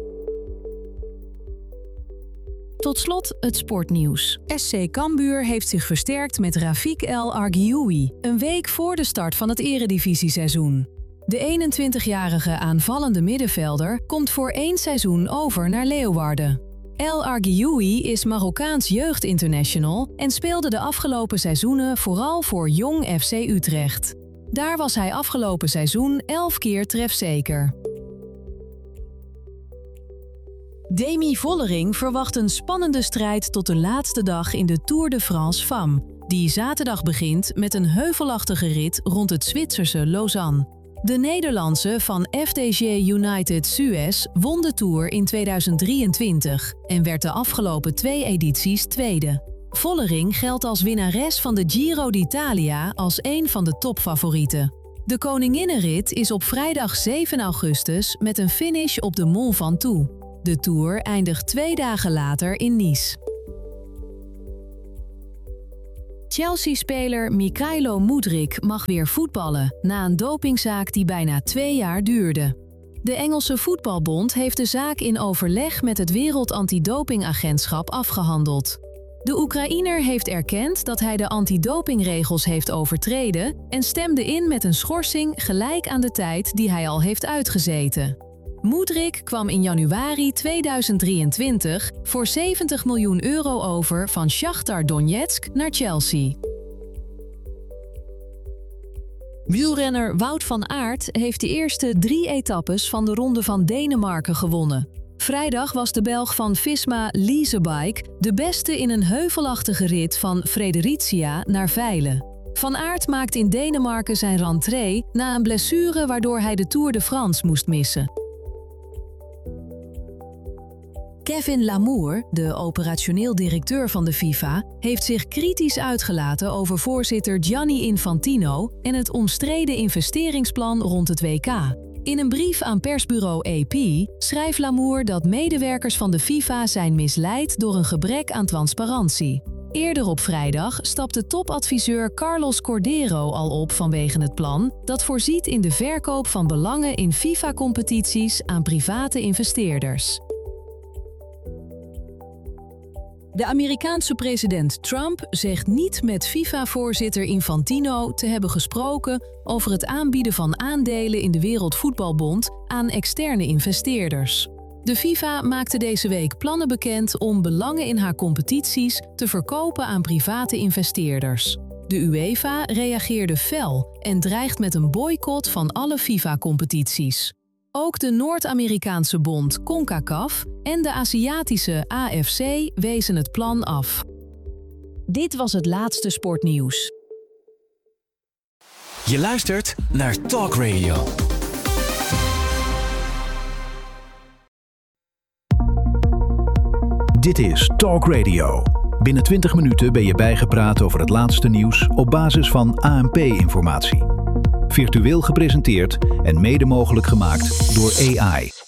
Tot slot het sportnieuws. S C Cambuur heeft zich versterkt met Rafik El Argioui, een week voor de start van het eredivisieseizoen. De eenentwintigjarige aanvallende middenvelder komt voor één seizoen over naar Leeuwarden. El Argioui is Marokkaans jeugdinternational en speelde de afgelopen seizoenen vooral voor Jong F C Utrecht. Daar was hij afgelopen seizoen elf keer trefzeker. Demi Vollering verwacht een spannende strijd tot de laatste dag in de Tour de France Femmes, die zaterdag begint met een heuvelachtige rit rond het Zwitserse Lausanne. De Nederlandse van F D J United Suez won de Tour in tweeduizend drieëntwintig en werd de afgelopen twee edities tweede. Vollering geldt als winnares van de Giro d'Italia als een van de topfavorieten. De Koninginnenrit is op vrijdag zeven augustus met een finish op de Mont Ventoux. De Tour eindigt twee dagen later in Nice. Chelsea-speler Mykhailo Mudryk mag weer voetballen na een dopingzaak die bijna twee jaar duurde. De Engelse Voetbalbond heeft de zaak in overleg met het Wereld Antidopingagentschap afgehandeld. De Oekraïner heeft erkend dat hij de antidopingregels heeft overtreden en stemde in met een schorsing gelijk aan de tijd die hij al heeft uitgezeten. Mudryk kwam in januari tweeduizend drieëntwintig voor zeventig miljoen euro over van Shakhtar Donetsk naar Chelsea. Wielrenner Wout van Aert heeft de eerste drie etappes van de Ronde van Denemarken gewonnen. Vrijdag was de Belg van Visma Leasebike de beste in een heuvelachtige rit van Fredericia naar Veilen. Van Aert maakt in Denemarken zijn rentrée na een blessure waardoor hij de Tour de France moest missen. Kevin Lamour, de operationeel directeur van de FIFA, heeft zich kritisch uitgelaten over voorzitter Gianni Infantino en het omstreden investeringsplan rond het W K. In een brief aan persbureau A P schrijft Lamour dat medewerkers van de FIFA zijn misleid door een gebrek aan transparantie. Eerder op vrijdag stapte topadviseur Carlos Cordero al op vanwege het plan dat voorziet in de verkoop van belangen in FIFA-competities aan private investeerders. De Amerikaanse president Trump zegt niet met FIFA-voorzitter Infantino te hebben gesproken over het aanbieden van aandelen in de Wereldvoetbalbond aan externe investeerders. De FIFA maakte deze week plannen bekend om belangen in haar competities te verkopen aan private investeerders. De UEFA reageerde fel en dreigt met een boycott van alle FIFA-competities. Ook de Noord-Amerikaanse bond CONCACAF en de Aziatische A F C wezen het plan af. Dit was het laatste sportnieuws. Je luistert naar Talk Radio. Dit is Talk Radio. Binnen twintig minuten ben je bijgepraat over het laatste nieuws op basis van A N P-informatie. Virtueel gepresenteerd en mede mogelijk gemaakt door A I.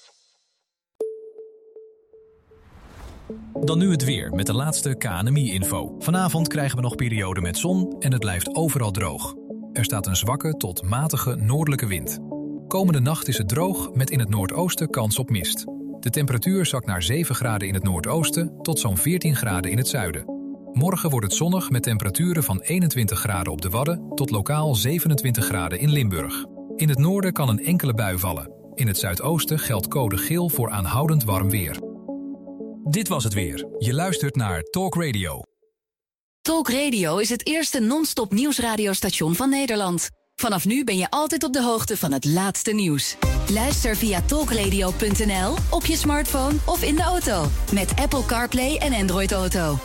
Dan nu het weer met de laatste K N M I-info. Vanavond krijgen we nog perioden met zon en het blijft overal droog. Er staat een zwakke tot matige noordelijke wind. Komende nacht is het droog met in het noordoosten kans op mist. De temperatuur zakt naar zeven graden in het noordoosten tot zo'n veertien graden in het zuiden. Morgen wordt het zonnig met temperaturen van eenentwintig graden op de Wadden tot lokaal zevenentwintig graden in Limburg. In het noorden kan een enkele bui vallen. In het zuidoosten geldt code geel voor aanhoudend warm weer. Dit was het weer. Je luistert naar Talk Radio. Talk Radio is het eerste non-stop nieuwsradiostation van Nederland. Vanaf nu ben je altijd op de hoogte van het laatste nieuws. Luister via talkradio punt n l, op je smartphone of in de auto. Met Apple CarPlay en Android Auto.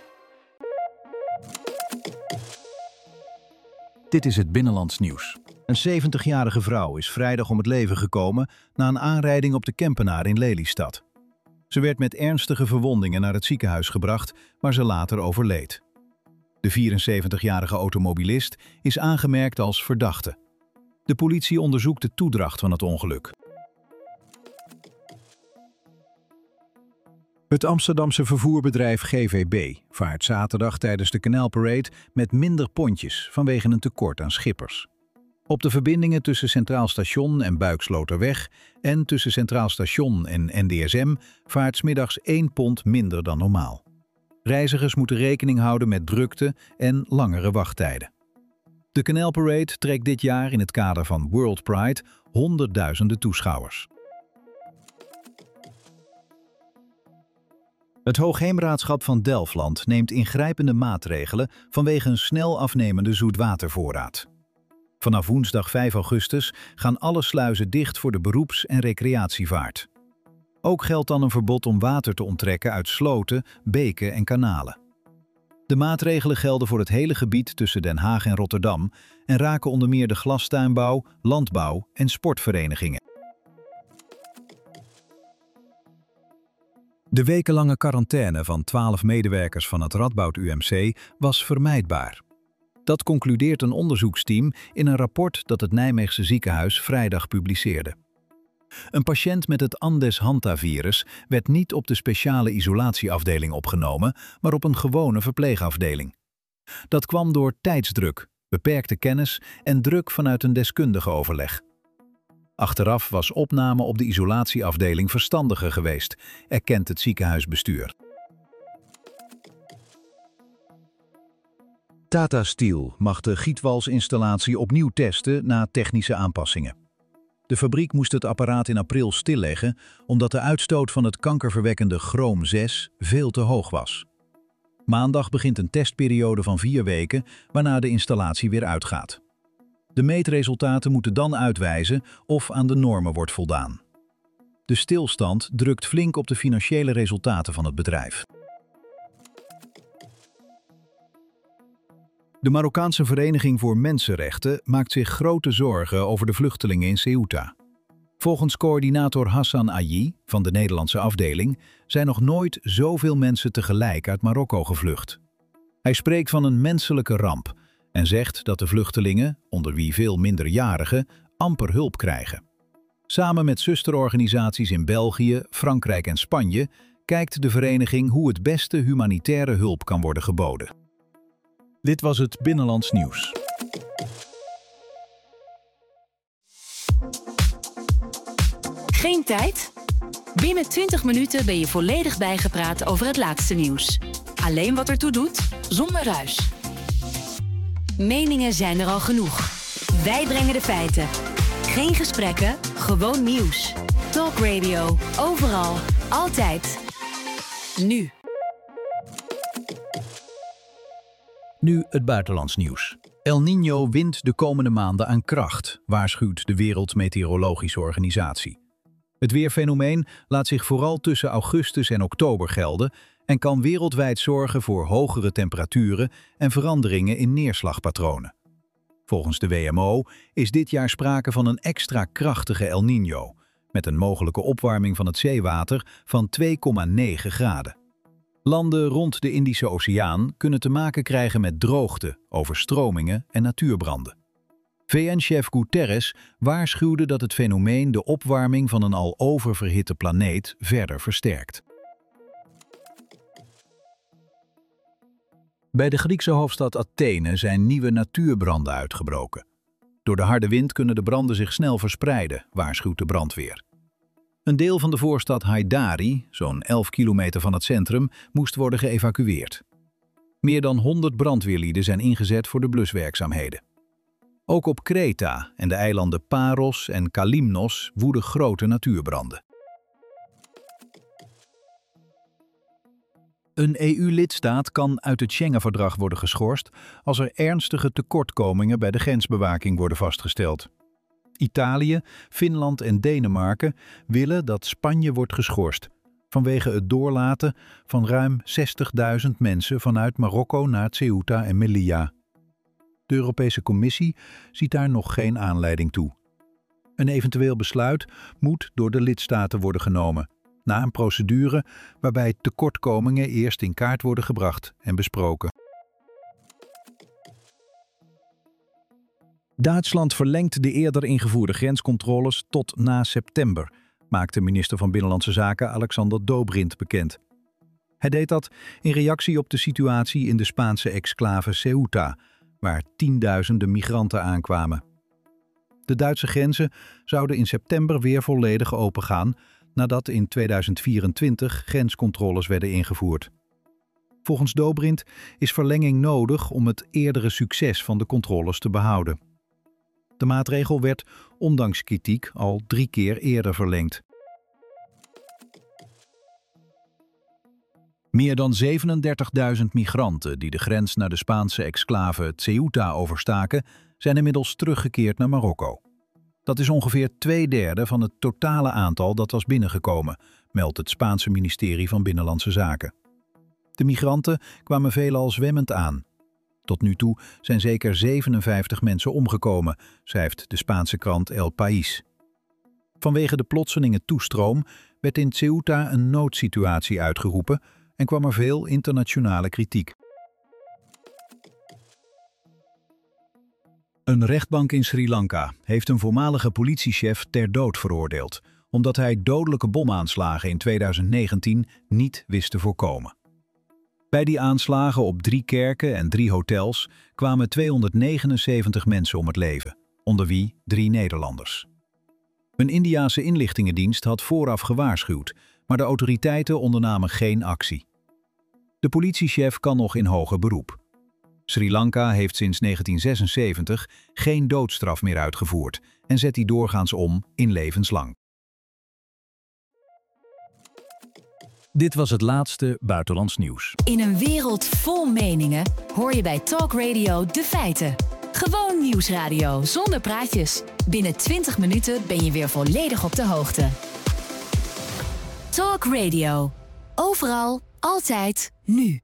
Dit is het Binnenlands nieuws. Een zeventigjarige vrouw is vrijdag om het leven gekomen na een aanrijding op de Kempenaar in Lelystad. Ze werd met ernstige verwondingen naar het ziekenhuis gebracht, waar ze later overleed. De vierenzeventigjarige automobilist is aangemerkt als verdachte. De politie onderzoekt de toedracht van het ongeluk. Het Amsterdamse vervoerbedrijf G V B vaart zaterdag tijdens de Kanaalparade met minder pontjes vanwege een tekort aan schippers. Op de verbindingen tussen Centraal Station en Buiksloterweg en tussen Centraal Station en N D S M vaart 's middags één pont minder dan normaal. Reizigers moeten rekening houden met drukte en langere wachttijden. De Kanaalparade trekt dit jaar in het kader van World Pride honderdduizenden toeschouwers. Het Hoogheemraadschap van Delfland neemt ingrijpende maatregelen vanwege een snel afnemende zoetwatervoorraad. Vanaf woensdag vijf augustus gaan alle sluizen dicht voor de beroeps- en recreatievaart. Ook geldt dan een verbod om water te onttrekken uit sloten, beken en kanalen. De maatregelen gelden voor het hele gebied tussen Den Haag en Rotterdam en raken onder meer de glastuinbouw, landbouw en sportverenigingen. De wekenlange quarantaine van twaalf medewerkers van het Radboud U M C was vermijdbaar. Dat concludeert een onderzoeksteam in een rapport dat het Nijmeegse ziekenhuis vrijdag publiceerde. Een patiënt met het Andes-Hantavirus werd niet op de speciale isolatieafdeling opgenomen, maar op een gewone verpleegafdeling. Dat kwam door tijdsdruk, beperkte kennis en druk vanuit een deskundige overleg. Achteraf was opname op de isolatieafdeling verstandiger geweest, erkent het ziekenhuisbestuur. Tata Steel mag de gietwalsinstallatie opnieuw testen na technische aanpassingen. De fabriek moest het apparaat in april stilleggen omdat de uitstoot van het kankerverwekkende chroom zes veel te hoog was. Maandag begint een testperiode van vier weken waarna de installatie weer uitgaat. De meetresultaten moeten dan uitwijzen of aan de normen wordt voldaan. De stilstand drukt flink op de financiële resultaten van het bedrijf. De Marokkaanse Vereniging voor Mensenrechten maakt zich grote zorgen over de vluchtelingen in Ceuta. Volgens coördinator Hassan Ayi van de Nederlandse afdeling zijn nog nooit zoveel mensen tegelijk uit Marokko gevlucht. Hij spreekt van een menselijke ramp en zegt dat de vluchtelingen, onder wie veel minderjarigen, amper hulp krijgen. Samen met zusterorganisaties in België, Frankrijk en Spanje kijkt de vereniging hoe het beste humanitaire hulp kan worden geboden. Dit was het Binnenlands Nieuws. Geen tijd? Binnen twintig minuten ben je volledig bijgepraat over het laatste nieuws. Alleen wat ertoe doet, zonder ruis. Meningen zijn er al genoeg. Wij brengen de feiten. Geen gesprekken, gewoon nieuws. Talk Radio, overal, altijd. Nu. Nu het buitenlands nieuws. El Niño wint de komende maanden aan kracht, waarschuwt de Wereldmeteorologische Organisatie. Het weerfenomeen laat zich vooral tussen augustus en oktober gelden en kan wereldwijd zorgen voor hogere temperaturen en veranderingen in neerslagpatronen. Volgens de W M O is dit jaar sprake van een extra krachtige El Niño, met een mogelijke opwarming van het zeewater van twee komma negen graden. Landen rond de Indische Oceaan kunnen te maken krijgen met droogte, overstromingen en natuurbranden. V N-chef Guterres waarschuwde dat het fenomeen de opwarming van een al oververhitte planeet verder versterkt. Bij de Griekse hoofdstad Athene zijn nieuwe natuurbranden uitgebroken. Door de harde wind kunnen de branden zich snel verspreiden, waarschuwt de brandweer. Een deel van de voorstad Haidari, zo'n elf kilometer van het centrum, moest worden geëvacueerd. Meer dan honderd brandweerlieden zijn ingezet voor de bluswerkzaamheden. Ook op Kreta en de eilanden Paros en Kalymnos woeden grote natuurbranden. Een E U-lidstaat kan uit het Schengen-verdrag worden geschorst als er ernstige tekortkomingen bij de grensbewaking worden vastgesteld. Italië, Finland en Denemarken willen dat Spanje wordt geschorst vanwege het doorlaten van ruim zestigduizend mensen vanuit Marokko naar Ceuta en Melilla. De Europese Commissie ziet daar nog geen aanleiding toe. Een eventueel besluit moet door de lidstaten worden genomen, na een procedure waarbij tekortkomingen eerst in kaart worden gebracht en besproken. Duitsland verlengt de eerder ingevoerde grenscontroles tot na september, maakte minister van Binnenlandse Zaken Alexander Dobrindt bekend. Hij deed dat in reactie op de situatie in de Spaanse exclave Ceuta, waar tienduizenden migranten aankwamen. De Duitse grenzen zouden in september weer volledig opengaan, nadat in tweeduizend vierentwintig grenscontroles werden ingevoerd. Volgens Dobrindt is verlenging nodig om het eerdere succes van de controles te behouden. De maatregel werd, ondanks kritiek, al drie keer eerder verlengd. Meer dan zevenendertigduizend migranten die de grens naar de Spaanse exclave Ceuta overstaken, zijn inmiddels teruggekeerd naar Marokko. Dat is ongeveer twee derde van het totale aantal dat was binnengekomen, meldt het Spaanse ministerie van Binnenlandse Zaken. De migranten kwamen veelal zwemmend aan. Tot nu toe zijn zeker zevenenvijftig mensen omgekomen, schrijft de Spaanse krant El País. Vanwege de plotselinge toestroom werd in Ceuta een noodsituatie uitgeroepen en kwam er veel internationale kritiek. Een rechtbank in Sri Lanka heeft een voormalige politiechef ter dood veroordeeld, omdat hij dodelijke bomaanslagen in tweeduizend negentien niet wist te voorkomen. Bij die aanslagen op drie kerken en drie hotels kwamen tweehonderdnegenenzeventig mensen om het leven, onder wie drie Nederlanders. Een Indiase inlichtingendienst had vooraf gewaarschuwd, maar de autoriteiten ondernamen geen actie. De politiechef kan nog in hoger beroep. Sri Lanka heeft sinds negentien zesenzeventig geen doodstraf meer uitgevoerd en zet die doorgaans om in levenslang. Dit was het laatste buitenlands nieuws. In een wereld vol meningen hoor je bij Talk Radio de feiten. Gewoon nieuwsradio zonder praatjes. Binnen twintig minuten ben je weer volledig op de hoogte. Talk Radio. Overal, altijd, nu.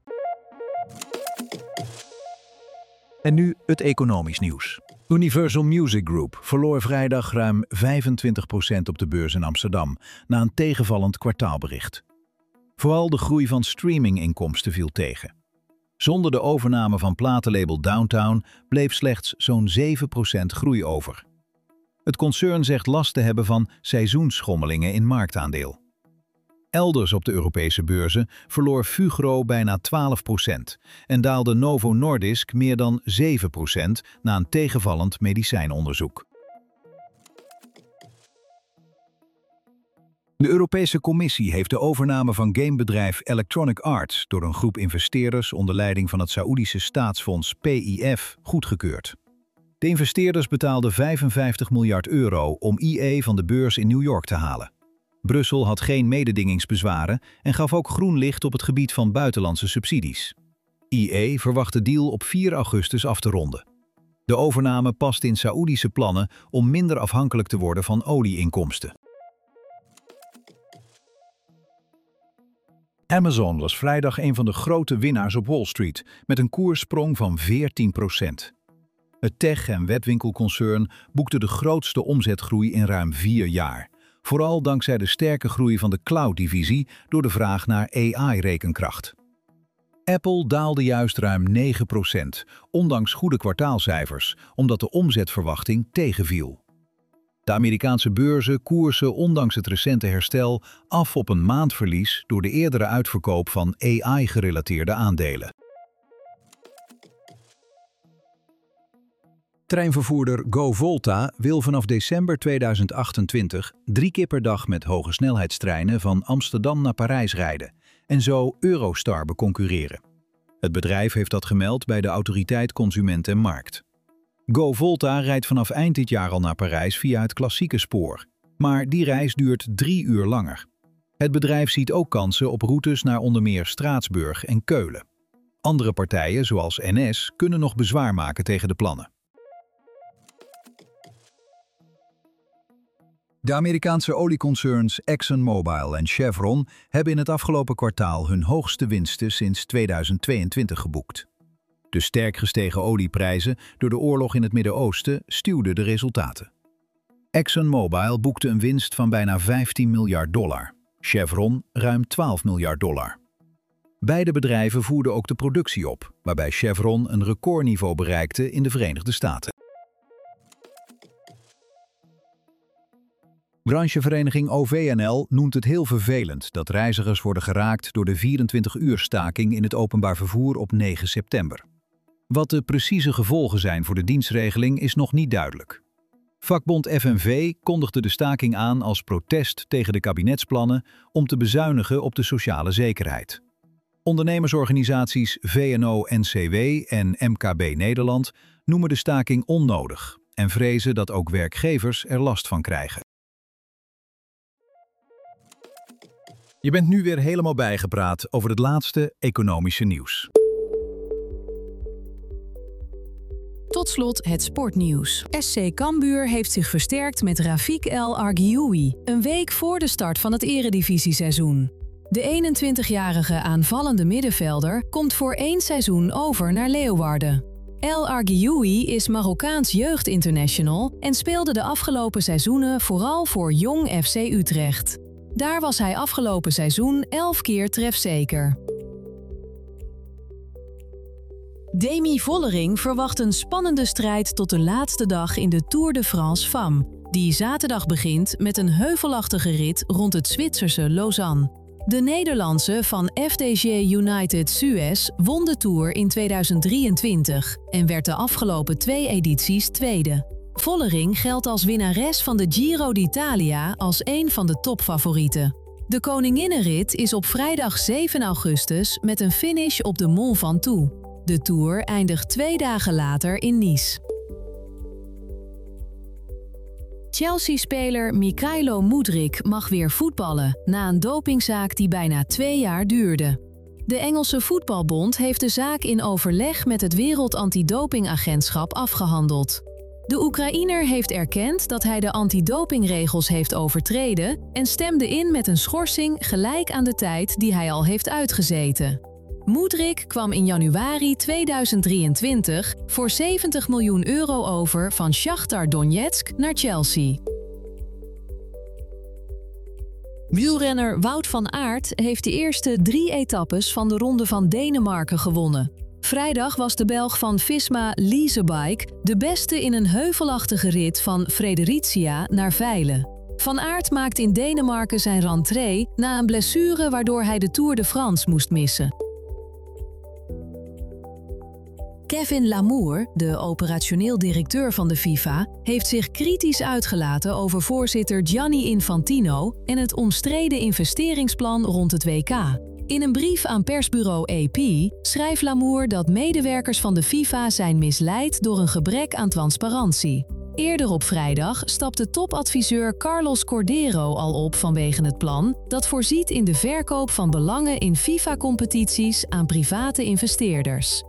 En nu het economisch nieuws. Universal Music Group verloor vrijdag ruim vijfentwintig procent op de beurs in Amsterdam na een tegenvallend kwartaalbericht. Vooral de groei van streaminginkomsten viel tegen. Zonder de overname van platenlabel Downtown bleef slechts zo'n zeven procent groei over. Het concern zegt last te hebben van seizoensschommelingen in marktaandeel. Elders op de Europese beurzen verloor Fugro bijna twaalf procent en daalde Novo Nordisk meer dan zeven procent na een tegenvallend medicijnonderzoek. De Europese Commissie heeft de overname van gamebedrijf Electronic Arts door een groep investeerders onder leiding van het Saoedische staatsfonds P I F goedgekeurd. De investeerders betaalden vijfenvijftig miljard euro om I E van de beurs in New York te halen. Brussel had geen mededingingsbezwaren en gaf ook groen licht op het gebied van buitenlandse subsidies. I E verwacht de deal op vier augustus af te ronden. De overname past in Saoedische plannen om minder afhankelijk te worden van olieinkomsten. Amazon was vrijdag een van de grote winnaars op Wall Street met een koerssprong van veertien procent. Het tech- en webwinkelconcern boekte de grootste omzetgroei in ruim vier jaar. Vooral dankzij de sterke groei van de cloud-divisie door de vraag naar A I-rekenkracht. Apple daalde juist ruim negen procent, ondanks goede kwartaalcijfers, omdat de omzetverwachting tegenviel. De Amerikaanse beurzen koersen ondanks het recente herstel af op een maandverlies door de eerdere uitverkoop van A I-gerelateerde aandelen. Treinvervoerder GoVolta wil vanaf december tweeduizend achtentwintig drie keer per dag met hoge snelheidstreinen van Amsterdam naar Parijs rijden en zo Eurostar beconcurreren. Het bedrijf heeft dat gemeld bij de Autoriteit Consument en Markt. GoVolta rijdt vanaf eind dit jaar al naar Parijs via het klassieke spoor, maar die reis duurt drie uur langer. Het bedrijf ziet ook kansen op routes naar onder meer Straatsburg en Keulen. Andere partijen, zoals N S, kunnen nog bezwaar maken tegen de plannen. De Amerikaanse olieconcerns ExxonMobil en Chevron hebben in het afgelopen kwartaal hun hoogste winsten sinds tweeduizend tweeëntwintig geboekt. De sterk gestegen olieprijzen door de oorlog in het Midden-Oosten stuwden de resultaten. ExxonMobil boekte een winst van bijna vijftien miljard dollar, Chevron ruim twaalf miljard dollar. Beide bedrijven voerden ook de productie op, waarbij Chevron een recordniveau bereikte in de Verenigde Staten. Branchevereniging O V N L noemt het heel vervelend dat reizigers worden geraakt door de vierentwintig uur staking in het openbaar vervoer op negen september. Wat de precieze gevolgen zijn voor de dienstregeling is nog niet duidelijk. Vakbond F N V kondigde de staking aan als protest tegen de kabinetsplannen om te bezuinigen op de sociale zekerheid. Ondernemersorganisaties V N O N C W en M K B Nederland noemen de staking onnodig en vrezen dat ook werkgevers er last van krijgen. Je bent nu weer helemaal bijgepraat over het laatste economische nieuws. Tot slot het sportnieuws. S C Cambuur heeft zich versterkt met Rafik El Argioui, een week voor de start van het eredivisieseizoen. De eenentwintigjarige aanvallende middenvelder komt voor één seizoen over naar Leeuwarden. El Argioui is Marokkaans jeugdinternational en speelde de afgelopen seizoenen vooral voor Jong F C Utrecht. Daar was hij afgelopen seizoen elf keer trefzeker. Demi Vollering verwacht een spannende strijd tot de laatste dag in de Tour de France Femmes, die zaterdag begint met een heuvelachtige rit rond het Zwitserse Lausanne. De Nederlandse van F D J United Suez won de Tour in tweeduizend drieëntwintig en werd de afgelopen twee edities tweede. Vollering geldt als winnares van de Giro d'Italia als een van de topfavorieten. De Koninginnenrit is op vrijdag zeven augustus met een finish op de Mont Ventoux. De Tour eindigt twee dagen later in Nice. Chelsea-speler Mykhailo Mudryk mag weer voetballen na een dopingzaak die bijna twee jaar duurde. De Engelse Voetbalbond heeft de zaak in overleg met het Wereld Antidopingagentschap afgehandeld. De Oekraïner heeft erkend dat hij de antidopingregels heeft overtreden en stemde in met een schorsing gelijk aan de tijd die hij al heeft uitgezeten. Mudryk kwam in januari tweeduizend drieëntwintig voor zeventig miljoen euro over van Shakhtar Donetsk naar Chelsea. Wielrenner Wout van Aert heeft de eerste drie etappes van de Ronde van Denemarken gewonnen. Vrijdag was de Belg van Visma Leasebike de beste in een heuvelachtige rit van Fredericia naar Veilen. Van Aert maakt in Denemarken zijn rentrée na een blessure waardoor hij de Tour de France moest missen. Kevin Lamour, de operationeel directeur van de FIFA, heeft zich kritisch uitgelaten over voorzitter Gianni Infantino en het omstreden investeringsplan rond het W K. In een brief aan persbureau A P schrijft Lamour dat medewerkers van de FIFA zijn misleid door een gebrek aan transparantie. Eerder op vrijdag stapte topadviseur Carlos Cordero al op vanwege het plan dat voorziet in de verkoop van belangen in FIFA-competities aan private investeerders.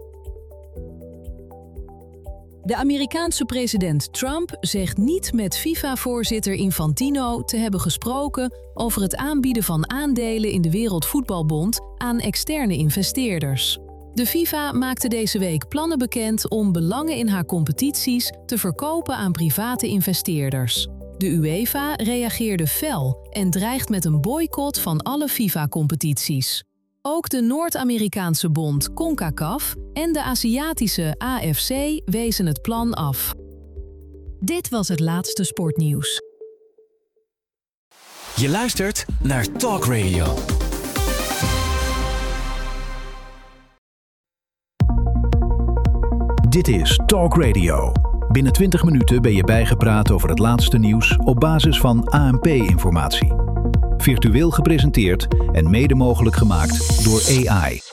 De Amerikaanse president Trump zegt niet met FIFA-voorzitter Infantino te hebben gesproken over het aanbieden van aandelen in de Wereldvoetbalbond aan externe investeerders. De FIFA maakte deze week plannen bekend om belangen in haar competities te verkopen aan private investeerders. De UEFA reageerde fel en dreigt met een boycott van alle FIFA-competities. Ook de Noord-Amerikaanse bond CONCACAF en de Aziatische A F C wezen het plan af. Dit was het laatste sportnieuws. Je luistert naar Talk Radio. Dit is Talk Radio. Binnen twintig minuten ben je bijgepraat over het laatste nieuws op basis van A N P-informatie. Virtueel gepresenteerd en mede mogelijk gemaakt door A I.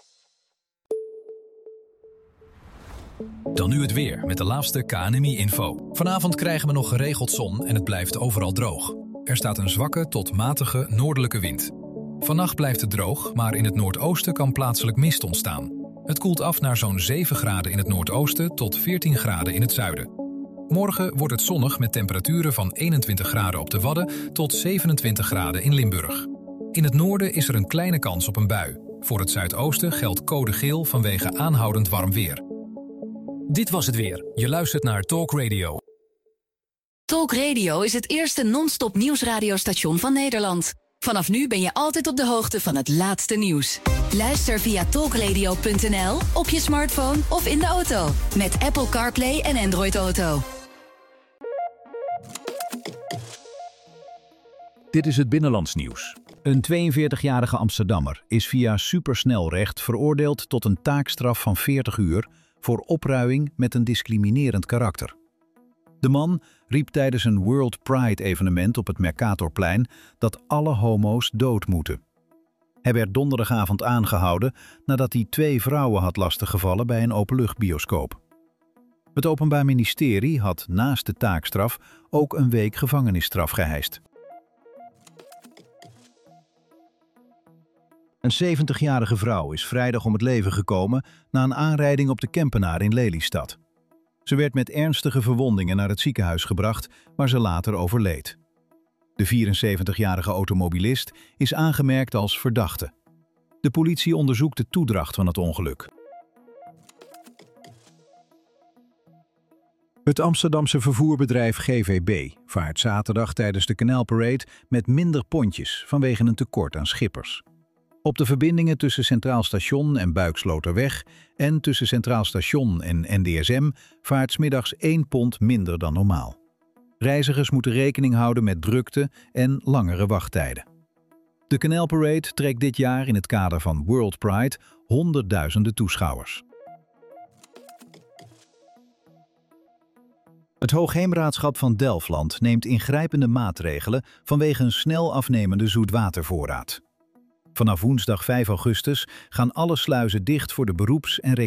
Dan nu het weer met de laatste K N M I-info. Vanavond krijgen we nog geregeld zon en het blijft overal droog. Er staat een zwakke tot matige noordelijke wind. Vannacht blijft het droog, maar in het noordoosten kan plaatselijk mist ontstaan. Het koelt af naar zo'n zeven graden in het noordoosten tot veertien graden in het zuiden. Morgen wordt het zonnig met temperaturen van eenentwintig graden op de Wadden tot zevenentwintig graden in Limburg. In het noorden is er een kleine kans op een bui. Voor het zuidoosten geldt code geel vanwege aanhoudend warm weer. Dit was het weer. Je luistert naar Talk Radio. Talk Radio is het eerste non-stop nieuwsradiostation van Nederland. Vanaf nu ben je altijd op de hoogte van het laatste nieuws. Luister via talkradio punt n l, op je smartphone of in de auto. Met Apple CarPlay en Android Auto. Dit is het Binnenlands nieuws. Een tweeënveertigjarige Amsterdammer is via supersnelrecht veroordeeld tot een taakstraf van veertig uur voor opruiing met een discriminerend karakter. De man riep tijdens een World Pride-evenement op het Mercatorplein dat alle homo's dood moeten. Hij werd donderdagavond aangehouden nadat hij twee vrouwen had lastiggevallen bij een openluchtbioscoop. Het Openbaar Ministerie had naast de taakstraf ook een week gevangenisstraf geëist. Een zeventigjarige vrouw is vrijdag om het leven gekomen na een aanrijding op de Kempenaar in Lelystad. Ze werd met ernstige verwondingen naar het ziekenhuis gebracht, waar ze later overleed. De vierenzeventigjarige automobilist is aangemerkt als verdachte. De politie onderzoekt de toedracht van het ongeluk. Het Amsterdamse vervoerbedrijf G V B vaart zaterdag tijdens de Canal Parade met minder pontjes vanwege een tekort aan schippers. Op de verbindingen tussen Centraal Station en Buiksloterweg en tussen Centraal Station en N D S M vaart 's middags één pond minder dan normaal. Reizigers moeten rekening houden met drukte en langere wachttijden. De Canal Parade trekt dit jaar in het kader van World Pride honderdduizenden toeschouwers. Het Hoogheemraadschap van Delfland neemt ingrijpende maatregelen vanwege een snel afnemende zoetwatervoorraad. Vanaf woensdag vijf augustus gaan alle sluizen dicht voor de beroeps- en